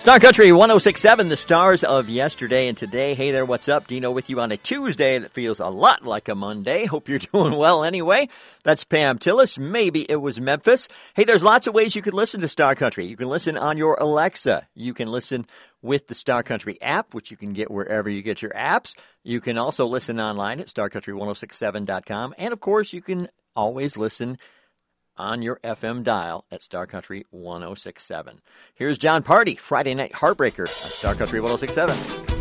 Star Country 106.7, the stars of yesterday and today. Hey there, what's up? Dino with you on a Tuesday that feels a lot like a Monday. Hope you're doing well anyway. That's Pam Tillis. Maybe it was Memphis. Hey, there's lots of ways you can listen to Star Country. You can listen on your Alexa. You can listen with the Star Country app, which you can get wherever you get your apps. You can also listen online at starcountry1067.com. And, of course, you can always listen on your FM dial at Star Country 106.7. Here's John Party, Friday Night Heartbreaker on Star Country 106.7.